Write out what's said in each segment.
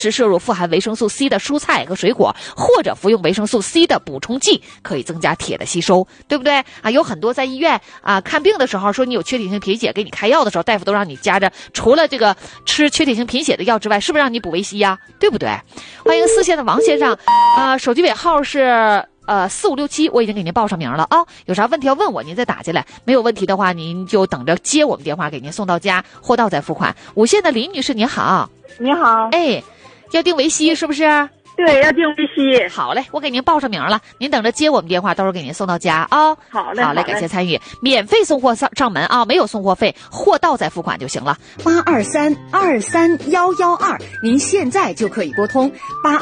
是摄入富含维生素 C 的蔬菜和水果，或者服用维生素 C 的补充剂，可以增加铁的吸收，对不对啊？有很多在医院看病的时候说你有缺铁性贫血，给你开药的时候，大夫都让你加着除了这个吃缺铁性贫血的药之外，是不是让你补维 C 呀？对不对？欢迎4线的王先生，手机尾号是4567，我已经给您报上名了啊。有啥问题要问我，您再打进来。没有问题的话，您就等着接我们电话，给您送到家，货到再付款。5线的李女士，您好。 你好。 哎，要订维 C 是不是？ 对，要订维 C。 好嘞，我给您报上名了，您等着接我们电话，到时候给您送到家啊。 好嘞， 好嘞，感谢参与，免费送货上门啊，没有送货费，货到再付款就行了。 823-23112，您现在就可以拨通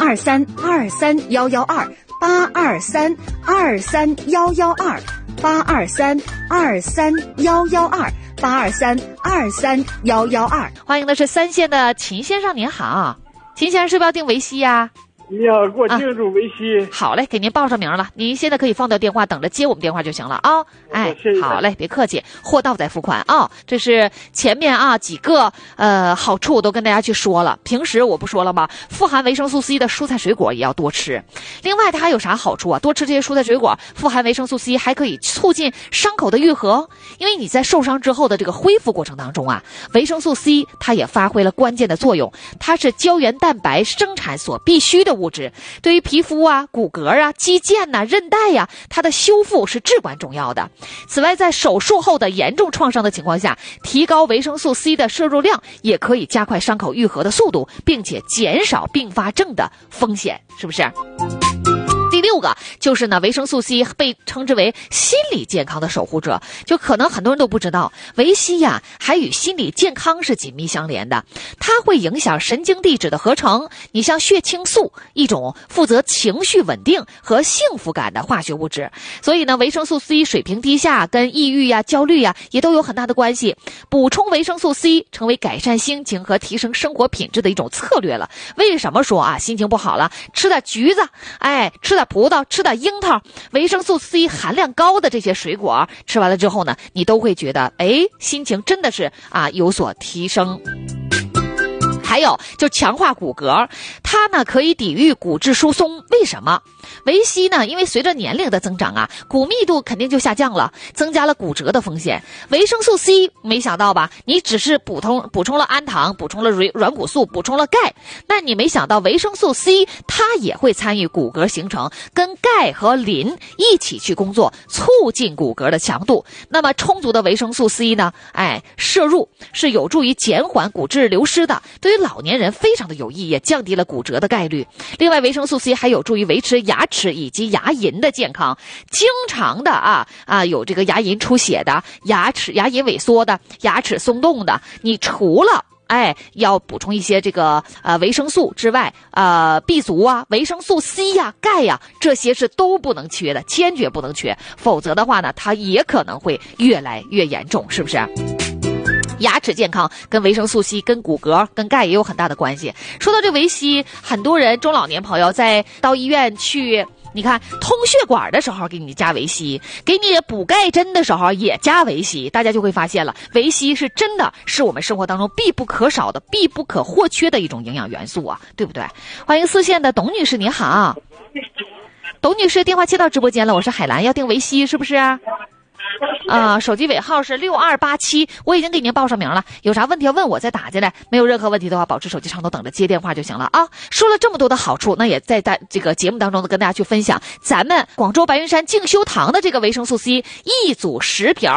823-23112，823-23112，823-23112，823-23112。 欢迎的是3线的秦先生，您好，秦先生是不是要订维 C 呀？ 你好，给我订住维 C。 好嘞，给您报上名了，您现在可以放掉电话，等着接我们电话就行了啊。哎，好嘞，别客气，货到再付款啊。这是前面几个好处我都跟大家去说了，平时我不说了吗？富含维生素 C 的蔬菜水果也要多吃。另外它还有啥好处啊？多吃这些蔬菜水果，富含维生素 C 还可以促进伤口的愈合，因为你在受伤之后的这个恢复过程当中啊，维生素 C 它也发挥了关键的作用，它是胶原蛋白生产所必需的物质，对于皮肤骨骼肌腱韧带它的修复是至关重要的。此外，在手术后的严重创伤的情况下，提高维生素 C 的摄入量也可以加快伤口愈合的速度，并且减少并发症的风险，是不是？第6个就是呢，维生素 C 被称之为心理健康的守护者，就可能很多人都不知道，维 C 还与心理健康是紧密相连的，它会影响神经递质的合成。你像血清素，一种负责情绪稳定和幸福感的化学物质，所以呢，维生素 C 水平低下跟抑郁焦虑也都有很大的关系。补充维生素 C 成为改善心情和提升生活品质的一种策略了。为什么说心情不好了，吃点橘子，吃点葡萄，吃点樱桃，维生素 C 含量高的这些水果吃完了之后呢，你都会觉得心情真的是有所提升。还有就强化骨骼，它呢可以抵御骨质疏松。为什么？维 C 呢，因为随着年龄的增长骨密度肯定就下降了，增加了骨折的风险。维生素 C 没想到吧，你只是补充了氨糖，补充了软骨素，补充了钙，那你没想到维生素 C 它也会参与骨骼形成，跟钙和磷一起去工作，促进骨骼的强度。那么充足的维生素 C 呢，摄入是有助于减缓骨质流失的，对于老年人非常的有益，也降低了骨折的概率。另外，维生素 C 还有助于维持牙齿以及牙龈的健康。经常的有这个牙龈出血的、牙龈萎缩的、牙齿松动的，你除了要补充一些这个维生素之外，B 族维生素 C 钙这些是都不能缺的，坚决不能缺，否则的话呢，它也可能会越来越严重，是不是？牙齿健康跟维生素 C 跟骨骼跟钙也有很大的关系。说到这维 C， 很多人中老年朋友在到医院去，你看通血管的时候给你加维 C， 给你补钙针的时候也加维 C， 大家就会发现了，维 C 是真的是我们生活当中必不可少的、必不可或缺的一种营养元素对不对？欢迎4线的董女士，你好。董女士，电话接到直播间了，我是海兰，要订维 C 是不是？手机尾号是6287，我已经给您报上名了，有啥问题要问我再打进来，没有任何问题的话，保持手机畅通，等着接电话就行了啊。说了这么多的好处，那也在这个节目当中跟大家去分享咱们广州白云山静修堂的这个维生素 C 一组10瓶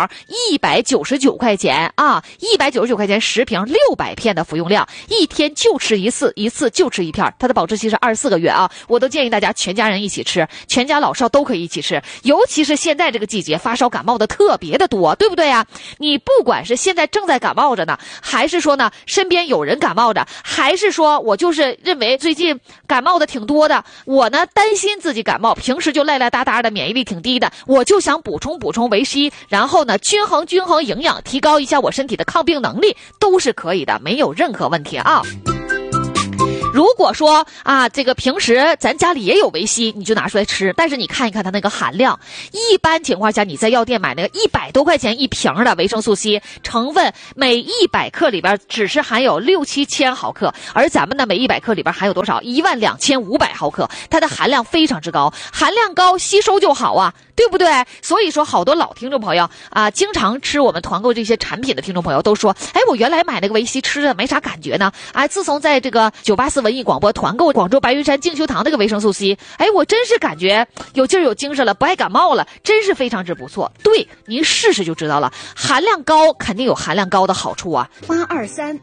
，199块钱199块钱10瓶，600片的服用量，一天就吃一次就吃一片，它的保质期是24个月我都建议大家全家人一起吃，全家老少都可以一起吃，尤其是现在这个季节发烧感冒的特别的多，对不对你不管是现在正在感冒着呢，还是说呢身边有人感冒着，还是说我就是认为最近感冒的挺多的，我呢担心自己感冒，平时就赖赖哒哒的，免疫力挺低的，我就想补充维 C， 然后呢均衡营养，提高一下我身体的抗病能力，都是可以的，没有任何问题如果说啊，这个平时咱家里也有维 C， 你就拿出来吃，但是你看一看它那个含量，一般情况下你在药店买那个100多块钱一瓶的维生素 C， 成分每100克里边只是含有6-7千毫克，而咱们的每100克里边含有多少？12500毫克，它的含量非常之高，含量高吸收就好啊，对不对？所以说好多老听众朋友啊，经常吃我们团购这些产品的听众朋友都说，哎，我原来买那个维 C 吃的没啥感觉呢，啊，自从在这个984文艺广播团购广州白云山净修堂这个维生素 C， 哎，我真是感觉有劲儿有精神了，不爱感冒了，真是非常之不错。对，您试试就知道了，含量高肯定有含量高的好处啊。 823-23112，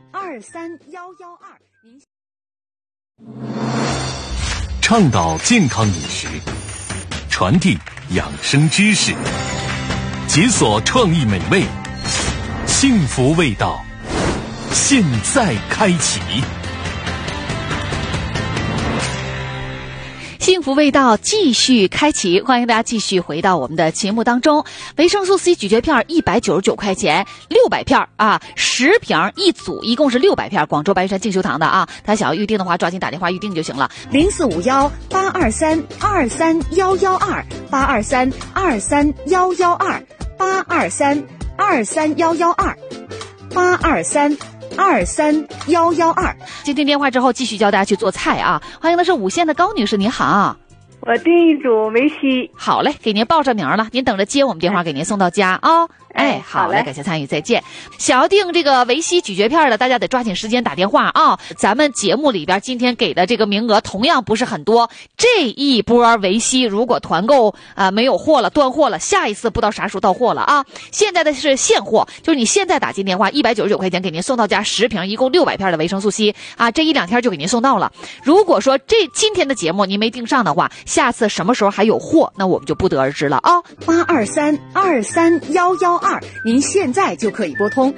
倡导健康饮食，传递养生知识，解锁创意美味，幸福味道，现在开启。 幸福味道继续开启，欢迎大家继续回到我们的节目当中。维生素 C 咀嚼片199块钱，600片啊，10瓶一组，一共是600片。广州白云山净修堂的啊，大家想要预定的话，抓紧打电话预定就行了。 04518232311282323112823231112，823231112。 接听电话之后，继续教大家去做菜啊。欢迎的是5线的高女士，您好。 我订一组维 C。 好嘞，给您报上名了，您等着接我们电话，给您送到家啊。哎，好嘞，感谢参与，再见。想要订这个维 C 咀嚼片的，大家得抓紧时间打电话啊！咱们节目里边今天给的这个名额同样不是很多，这一波维 C 如果团购没有货了，断货了，下一次不知道啥时候到货了啊！现在的是现货，就是你现在打进电话，199块钱给您送到家10瓶，一共600片的维生素 C 啊，这1-2天就给您送到了。如果说今天的节目您没订上的话，下次什么时候还有货，那我们就不得而知了啊 823-23112，您现在就可以拨通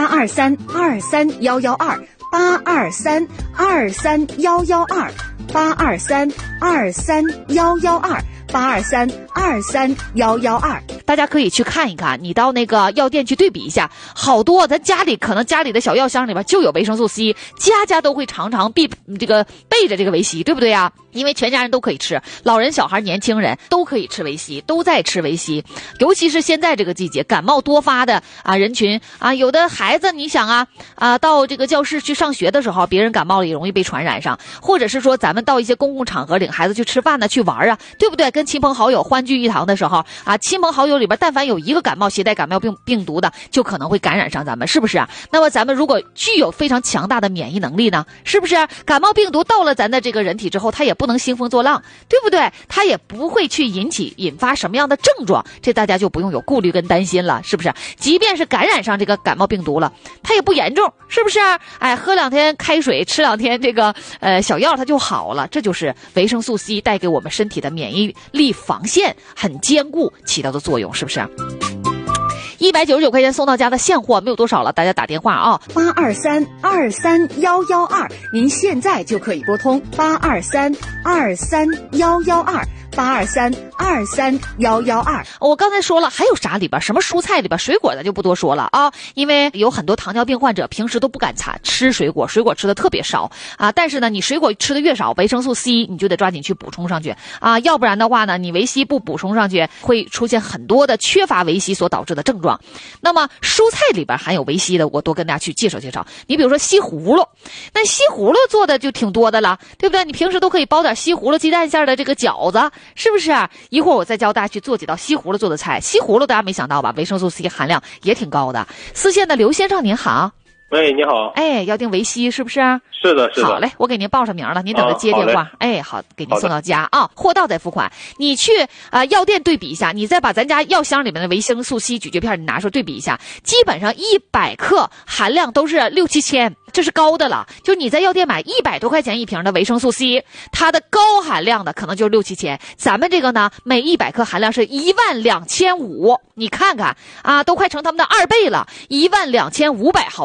823-23112，823-23112，823-23112，823-23112。 大家可以去看一看，你到那个药店去对比一下，好多咱家里可能家里的小药箱里边就有维生素 C， 家家都会常备着这个维 C， 对不对啊？因为全家人都可以吃，老人、小孩、年轻人都可以吃维 C， 都在吃维 C。尤其是现在这个季节，感冒多发的啊人群啊，有的孩子你想到这个教室去上学的时候，别人感冒了也容易被传染上，或者是说咱们到一些公共场合领孩子去吃饭呢、去玩啊，对不对？跟亲朋好友欢聚一堂的时候啊，亲朋好友里边但凡有一个携带感冒病毒的，就可能会感染上咱们，是不是啊？那么咱们如果具有非常强大的免疫能力呢，是不是感冒病毒到了咱的这个人体之后，它也不能兴风作浪，对不对？它也不会去引发什么样的症状，这大家就不用有顾虑跟担心了，是不是？即便是感染上这个感冒病毒了，它也不严重，是不是？哎，喝2天开水，吃2天这个小药，它就好了。这就是维生素 C 带给我们身体的免疫力防线很坚固起到的作用，是不是？199块钱送到家的现货没有多少了，大家打电话啊 823-23112，您现在就可以拨通823-23112，823-23112。 我刚才说了，还有啥里边？什么蔬菜里边？水果咱就不多说了啊，因为有很多糖尿病患者平时都不敢吃水果，水果吃的特别少啊。但是呢，你水果吃的越少，维生素 C 你就得抓紧去补充上去啊，要不然的话呢，你维 C 不补充上去，会出现很多的缺乏维 C 所导致的症状。那么蔬菜里边含有维 C 的，我多跟大家去介绍介绍。你比如说西葫芦，那西葫芦做的就挺多的了，对不对？你平时都可以包点西葫芦鸡蛋馅的这个饺子，是不是？一会儿我再教大家去做几道西葫芦做的菜。西葫芦大家没想到吧？维生素 C 含量也挺高的。4线的刘先生您好。 喂，你好。 哎，要订维 C 是不是？ 是的，是的。 好嘞，我给您报上名了，您等着接电话。哎，好，给您送到家啊，货到再付款。你去药店对比一下，你再把咱家药箱里面的维生素 C 咀嚼片你拿出对比一下，基本上100克含量都是6-7千，这是高的了。就你在药店买100多块钱一瓶的维生素 C， 它的高含量的可能就6-7千，咱们这个呢，每100克含量是12500，你看看啊，都快成他们的2倍了，12500毫克。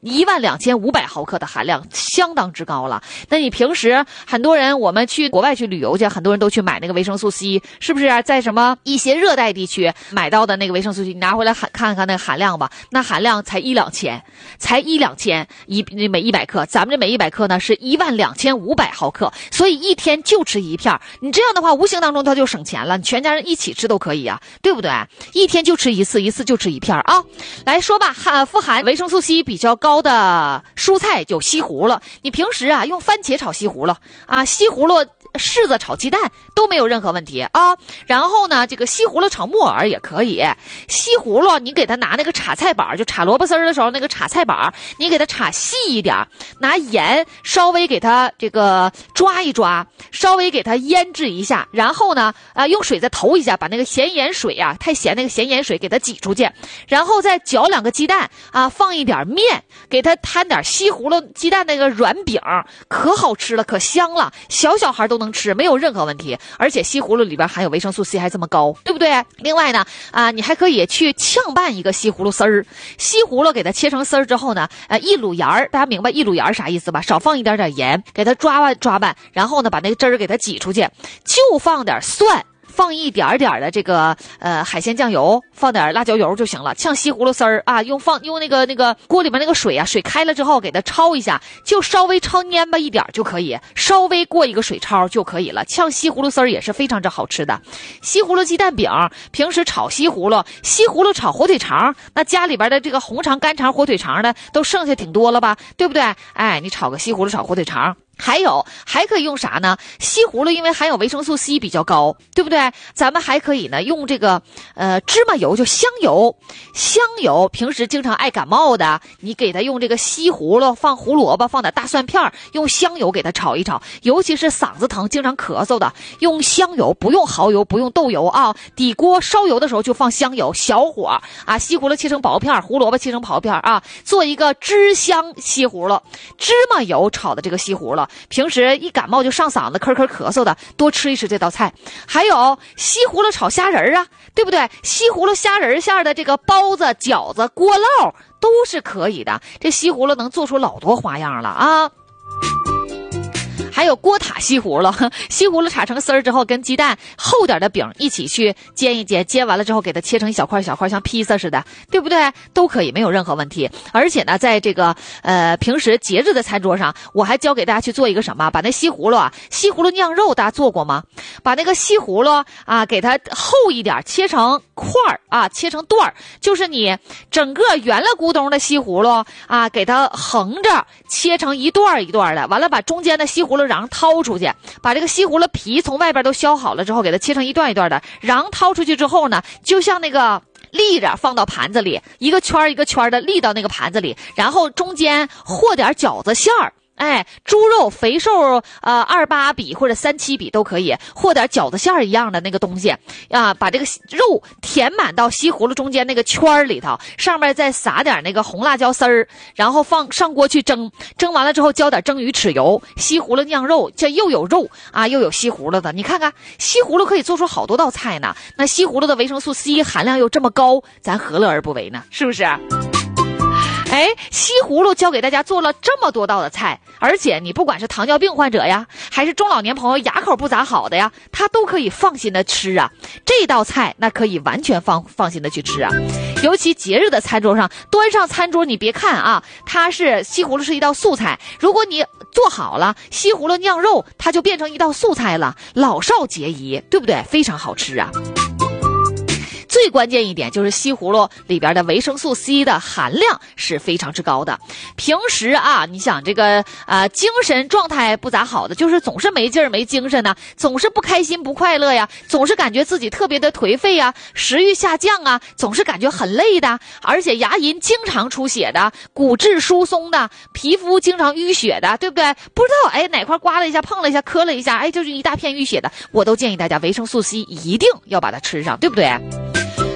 12500毫克的含量，相当之高了。那你平时很多人，我们去国外去旅游去，很多人都去买那个维生素 C， 是不是在什么一些热带地区买到的那个维生素 C， 你拿回来看看那个含量吧，那含量才1-2千，才1-2千每100克，咱们这每100克呢是12500毫克，所以一天就吃一片。你这样的话，无形当中它就省钱了，你全家人一起吃都可以啊，对不对？一天就吃一次，一次就吃一片啊。来说吧，富含维生素 C 比较高的蔬菜有西葫芦，你平时啊用番茄炒西葫芦啊，西葫芦柿子炒鸡蛋都没有任何问题啊。然后呢，这个西葫芦炒木耳也可以。西葫芦你给它拿那个炒菜板，就炒萝卜丝的时候那个炒菜板，你给它炒细一点，拿盐稍微给它这个抓一抓，稍微给它腌制一下，然后呢用水再投一下，把那个咸盐水啊，太咸那个咸盐水给它挤出去，然后再搅2个鸡蛋啊，放一点面，给它摊点西葫芦鸡蛋那个软饼，可好吃了，可香了，小孩都能吃，没有任何问题。而且西葫芦里边含有维生素 C 还这么高，对不对？另外呢你还可以去炝拌一个西葫芦丝儿，西葫芦给它切成丝儿之后呢一卤盐儿，大家明白一卤盐儿啥意思吧？少放一点点盐，给它抓拌，然后呢把那个汁儿给它挤出去，就放点蒜，放一点点的这个海鲜酱油，放点辣椒油就行了。炝西葫芦丝儿啊，用那个锅里面那个水啊，水开了之后给它焯一下，就稍微焯蔫巴一点就可以，稍微过一个水焯就可以了。炝西葫芦丝儿也是非常之好吃的。西葫芦鸡蛋饼，平时炒西葫芦炒火腿肠，那家里边的这个红肠、干肠、火腿肠呢，都剩下挺多了吧，对不对？哎，你炒个西葫芦炒火腿肠。还可以用啥呢？西葫芦因为含有维生素 C 比较高，对不对？咱们还可以呢用这个芝麻油，就香油，平时经常爱感冒的，你给它用这个西葫芦，放胡萝卜，放点大蒜片，用香油给它炒一炒，尤其是嗓子疼经常咳嗽的，用香油，不用蚝油，不用豆油啊，底锅烧油的时候就放香油，小火啊，西葫芦切成薄片，胡萝卜切成薄片啊，做一个汁香西葫芦，芝麻油炒的这个西葫芦，平时一感冒就上嗓子咳嗽的，多吃一吃这道菜。还有西葫芦炒虾仁啊，对不对？西葫芦虾仁馅的这个包子、饺子、锅烙都是可以的。这西葫芦能做出老多花样了啊！还有锅塔西葫芦，西葫芦炒成丝儿之后，跟鸡蛋厚点的饼一起去煎一煎，煎完了之后给它切成一小块，像披萨似的，对不对？都可以，没有任何问题。而且呢，在这个平时节日的餐桌上，我还教给大家去做一个什么，把那西葫芦酿肉，大家做过吗？把那个西葫芦啊，给它厚一点，切成块儿啊，切成段儿，就是你整个圆了咕咚的西葫芦啊，给它横着切成一段一段的，完了把中间的西葫芦瓤掏出去，把这个西葫芦皮从外边都削好了之后，给它切成一段一段的，瓤掏出去之后呢，就像那个立着放到盘子里，一个圈一个圈的立到那个盘子里，然后中间和点饺子馅儿。哎，猪肉肥瘦28比或者37比都可以，或点饺子馅儿一样的那个东西啊，把这个肉填满到西葫芦中间那个圈儿里头，上面再撒点那个红辣椒丝儿，然后上锅去蒸，蒸完了之后浇点蒸鱼豉油，西葫芦酿肉，这又有肉啊又有西葫芦的，你看看西葫芦可以做出好多道菜呢。那西葫芦的维生素 C 含量又这么高，咱何乐而不为呢？是不是？哎，西葫芦教给大家做了这么多道的菜，而且你不管是糖尿病患者呀，还是中老年朋友牙口不咋好的呀，他都可以放心的吃啊。这道菜那可以完全放心的去吃啊。尤其节日的餐桌上，端上餐桌，你别看啊，它是西葫芦是一道素菜，如果你做好了西葫芦酿肉，它就变成一道素菜了，老少皆宜，对不对？非常好吃啊。最关键一点就是西葫芦里边的维生素 C 的含量是非常之高的。平时啊，你想这个精神状态不咋好的，就是总是没劲儿没精神呢，总是不开心不快乐呀，总是感觉自己特别的颓废呀，食欲下降啊，总是感觉很累的，而且牙龈经常出血的，骨质疏松的，皮肤经常淤血的，对不对？不知道哪块刮了一下碰了一下磕了一下，就是一大片淤血的，我都建议大家维生素 C 一定要把它吃上，对不对？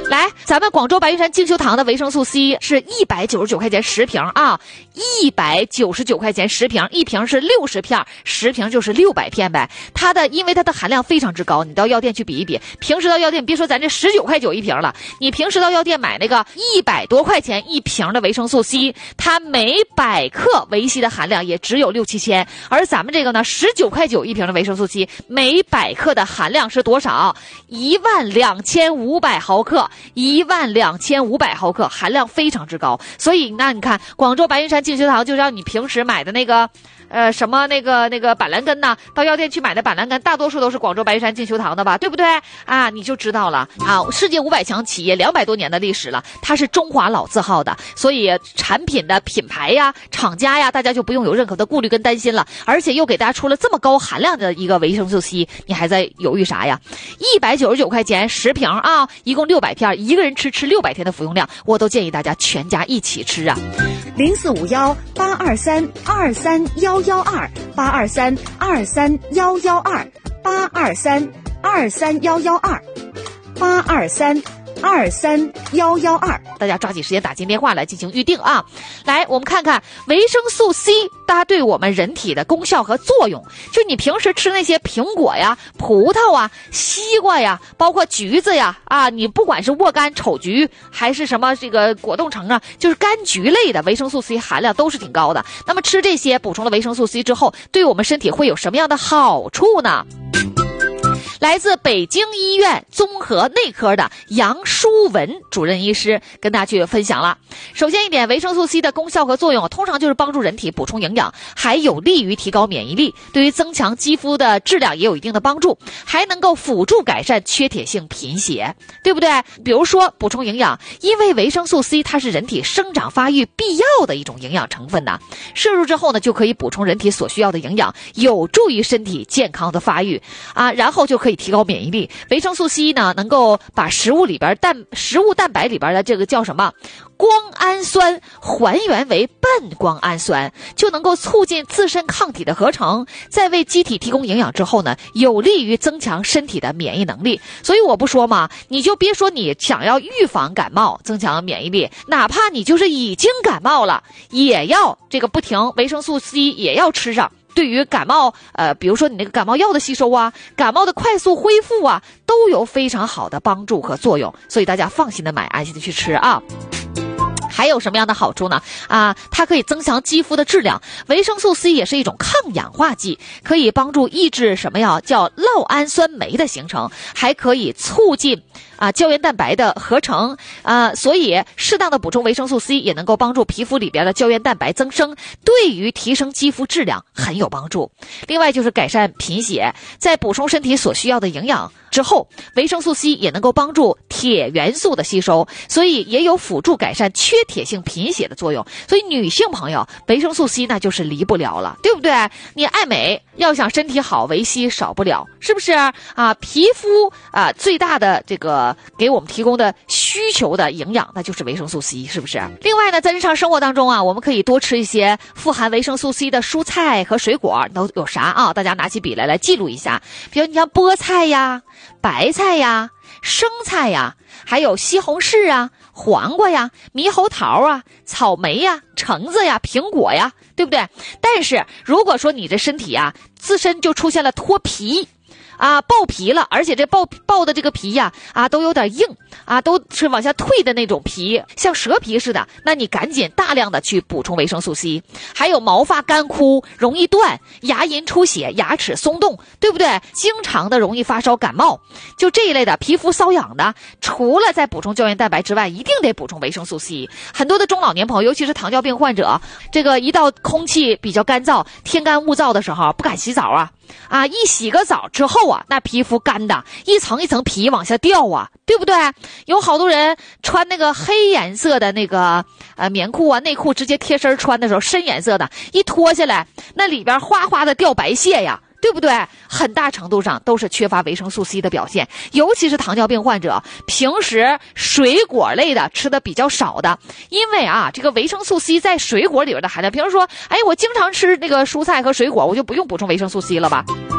来，咱们广州白云山净修堂的维生素 C 是199块钱10瓶啊，199块钱10瓶，一瓶是60片，10瓶就是600片呗。因为它的含量非常之高，你到药店去比一比，平时到药店别说咱这19块9一瓶了，你平时到药店买那个100多块钱一瓶的维生素 C， 它每100克维 C 的含量也只有6、7千，而咱们这个呢19块9一瓶的维生素 C， 每100克的含量是多少？12500毫克，12500毫克，含量非常之高。所以那你看，广州白云山净修堂就让你平时买的那个什么那个板蓝根呐，到药店去买的板蓝根，大多数都是广州白云山净修堂的吧，对不对啊？你就知道了啊！世界500强企业200多年的历史了，它是中华老字号的，所以产品的品牌呀、厂家呀，大家就不用有任何的顾虑跟担心了。而且又给大家出了这么高含量的一个维生素 C， 你还在犹豫啥呀？199块钱10瓶啊，一共600片，一个人吃600天的服用量，我都建议大家全家一起吃啊。 04518232122，823231122，823231122， 大家抓紧时间打进电话来进行预定啊！来，我们看看维生素 C 它对我们人体的功效和作用。就你平时吃那些苹果呀、葡萄啊、西瓜呀，包括橘子呀，你不管是沃柑、丑橘还是什么这个果冻橙啊，就是柑橘类的维生素 C 含量都是挺高的。那么吃这些补充了维生素 C 之后，对我们身体会有什么样的好处呢？来自北京医院综合内科的杨淑文主任医师跟大家去分享了。首先一点，维生素 C 的功效和作用通常就是帮助人体补充营养，还有利于提高免疫力，对于增强肌肤的质量也有一定的帮助，还能够辅助改善缺铁性贫血，对不对？比如说补充营养，因为维生素 C 它是人体生长发育必要的一种营养成分呐，摄入之后呢，就可以补充人体所需要的营养，有助于身体健康的发育然后就可以提高免疫力。维生素 C 呢，能够把食物蛋白里边的这个叫什么光氨酸还原为半光氨酸，就能够促进自身抗体的合成，在为机体提供营养之后呢，有利于增强身体的免疫能力。所以我不说嘛，你就别说你想要预防感冒增强免疫力，哪怕你就是已经感冒了，也要这个不停维生素 C 也要吃上，对于感冒比如说你那个感冒药的吸收感冒的快速恢复都有非常好的帮助和作用。所以大家放心的买，安心的去吃啊。还有什么样的好处呢？它可以增强肌肤的质量。维生素 C 也是一种抗氧化剂，可以帮助抑制什么呀？叫酪氨酸酶的形成，还可以促进胶原蛋白的合成所以适当的补充维生素 C 也能够帮助皮肤里边的胶原蛋白增生，对于提升肌肤质量很有帮助。另外就是改善贫血，在补充身体所需要的营养之后，维生素 C 也能够帮助铁元素的吸收，所以也有辅助改善缺铁性贫血的作用。所以女性朋友，维生素 C 那就是离不了了，对不对？你爱美要想身体好，维 C 少不了，是不是皮肤最大的这个给我们提供的需求的营养，那就是维生素 C， 是不是？另外呢，在日常生活当中我们可以多吃一些富含维生素 C 的蔬菜和水果，都有啥大家拿起笔来记录一下。比如你像菠菜呀、白菜呀、生菜呀，还有西红柿黄瓜呀、猕猴桃草莓呀、橙子呀、苹果呀，对不对？但是如果说你这身体自身就出现了脱皮爆皮了，而且这爆的这个皮都有点硬都是往下退的那种皮，像蛇皮似的，那你赶紧大量的去补充维生素 C。 还有毛发干枯、容易断、牙龈出血、牙齿松动，对不对？经常的容易发烧感冒，就这一类的皮肤瘙痒的，除了在补充胶原蛋白之外，一定得补充维生素 C。 很多的中老年朋友，尤其是糖尿病患者，这个一到空气比较干燥、天干物燥的时候，不敢洗澡一洗个澡之后那皮肤干的一层一层皮往下掉对不对？有好多人穿那个黑颜色的那个棉裤内裤，直接贴身穿的时候，深颜色的一脱下来，那里边哗哗的掉白屑对不对？很大程度上都是缺乏维生素 C 的表现，尤其是糖尿病患者，平时水果类的吃的比较少的，因为这个维生素 C 在水果里边的含量，比如说我经常吃那个蔬菜和水果，我就不用补充维生素 C 了吧。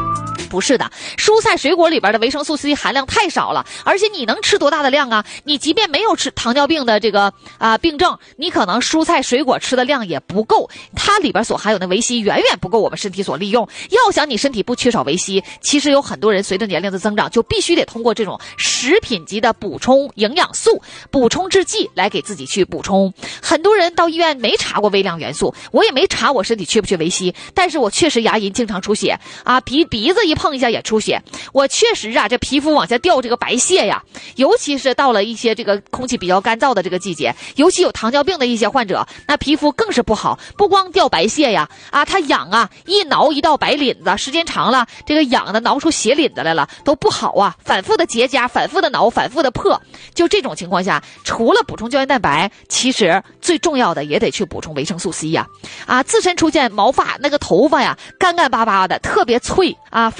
不是的，蔬菜水果里边的维生素 C 含量太少了，而且你能吃多大的量啊？你即便没有吃糖尿病的这个病症，你可能蔬菜水果吃的量也不够，它里边所含有的维 C 远远不够我们身体所利用。要想你身体不缺少维 C， 其实有很多人随着年龄的增长，就必须得通过这种食品级的补充营养素、补充制剂来给自己去补充。很多人到医院没查过微量元素，我也没查我身体缺不缺维 C， 但是我确实牙龈经常出血鼻子一碰一下也出血，我确实这皮肤往下掉这个白屑呀，尤其是到了一些这个空气比较干燥的这个季节，尤其有糖尿病的一些患者，那皮肤更是不好，不光掉白屑呀，它痒一挠一道白领子，时间长了这个痒的挠出血领子来了，都不好反复的结痂，反复的挠，反复的破。就这种情况下，除了补充胶原蛋白，其实最重要的也得去补充维生素 C 呀。自身出现毛发，那个头发呀干干巴巴的，特别脆